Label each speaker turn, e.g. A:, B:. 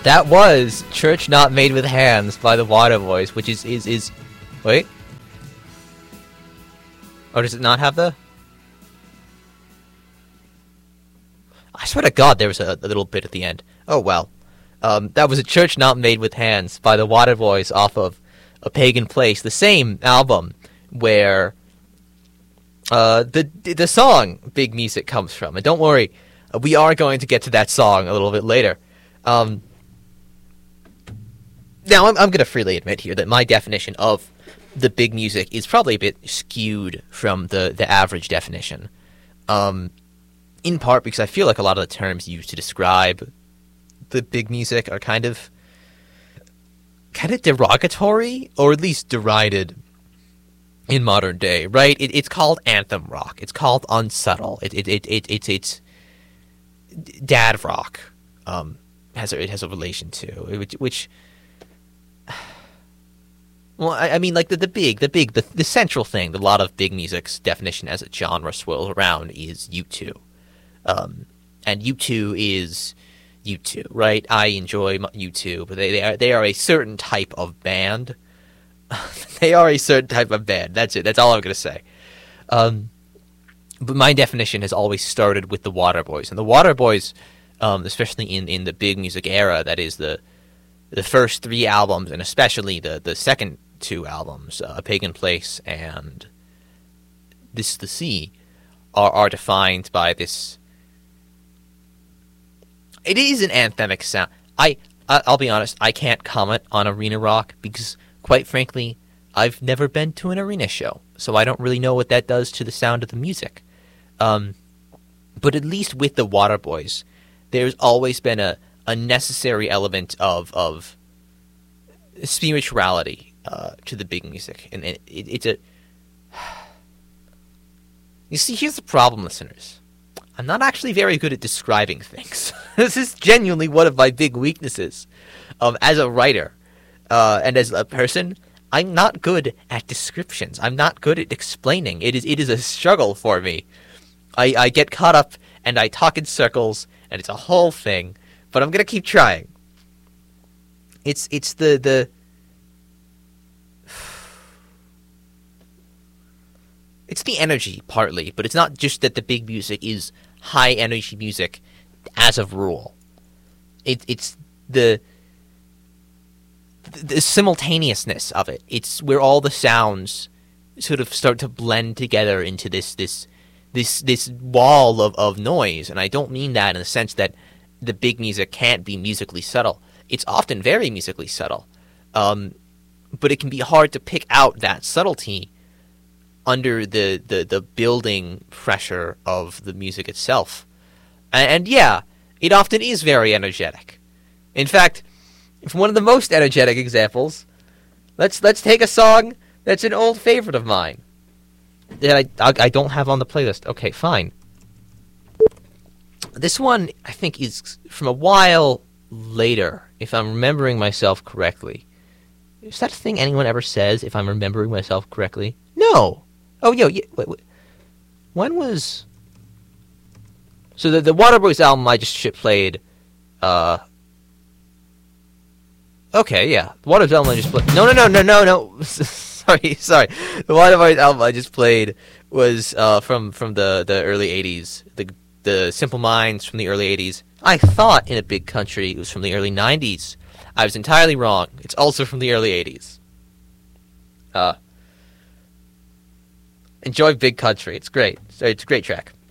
A: That was Church Not Made with Hands by the Waterboys, which is... Wait? Or does it not have the... I swear to God there was a little bit at the end. Oh, well. That was A Church Not Made with Hands by the Waterboys off of A Pagan Place, the same album where the song Big Music comes from. And don't worry, we are going to get to that song a little bit later. Now, I'm going to freely admit here that my definition of the big music is probably a bit skewed from the average definition. In part because I feel like a lot of the terms used to describe the big music are kind of derogatory, or at least derided in modern day, right? It's called anthem rock. It's called unsubtle. It's dad rock. It has a relation to which well, I mean, like the central thing that a lot of big music's definition as a genre swirls around is U2. And U2 is U2, right? I enjoy U2, but they are a certain type of band. They are a certain type of band. That's it. That's all I'm going to say. But my definition has always started with the Waterboys. And the Waterboys, especially in the big music era, that is the first three albums, and especially the second two albums, A Pagan Place and This is the Sea, are defined by this... It is an anthemic sound. I'll be honest, I can't comment on arena rock because, quite frankly, I've never been to an arena show, so I don't really know what that does to the sound of the music. But at least with the Waterboys, there's always been a necessary element of spirituality to the big music, and it's a... You see, here's the problem, listeners. I'm not actually very good at describing things. This is genuinely one of my big weaknesses. As a writer, and as a person, I'm not good at descriptions. I'm not good at explaining. It is a struggle for me. I get caught up, and I talk in circles, and it's a whole thing. But I'm gonna keep trying. It's the It's the energy, partly, but it's not just that the big music is high-energy music as a rule. It's the simultaneousness of it. It's where all the sounds sort of start to blend together into this wall of noise, and I don't mean that in the sense that the big music can't be musically subtle. It's often very musically subtle, but it can be hard to pick out that subtlety under the building pressure of the music itself. And yeah, it often is very energetic. In fact, for one of the most energetic examples, let's take a song that's an old favorite of mine that I don't have on the playlist. Okay, fine. This one, I think, is from a while later, if I'm remembering myself correctly. Is that a thing anyone ever says, if I'm remembering myself correctly? No! Oh, yeah, wait. When was... So the Waterboys album I just played, okay, yeah. The Waterboys album I just played... No. sorry. The Waterboys album I just played was from the early 80s. The Simple Minds from the early 80s. I thought In a Big Country it was from the early 90s. I was entirely wrong. It's also from the early 80s. Enjoy Big Country. It's great. It's a great track.